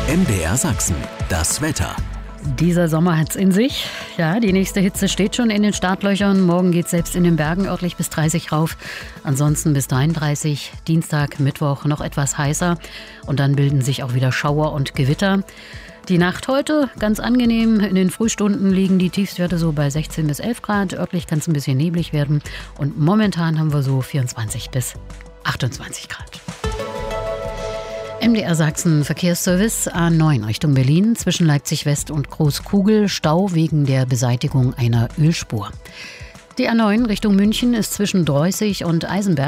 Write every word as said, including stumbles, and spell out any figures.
M D R Sachsen, das Wetter. Dieser Sommer hat's in sich. Ja, die nächste Hitze steht schon in den Startlöchern. Morgen geht's selbst in den Bergen örtlich bis dreißig rauf. Ansonsten bis dreiunddreißig. Dienstag, Mittwoch noch etwas heißer. Und dann bilden sich auch wieder Schauer und Gewitter. Die Nacht heute ganz angenehm. In den Frühstunden liegen die Tiefstwerte so bei sechzehn bis elf Grad. Örtlich kann es ein bisschen neblig werden. Und momentan haben wir so vierundzwanzig bis achtundzwanzig Grad. M D R Sachsen Verkehrsservice A neun Richtung Berlin zwischen Leipzig West und Großkugel. Stau wegen der Beseitigung einer Ölspur. Die A neun Richtung München ist zwischen Droßig und Eisenberg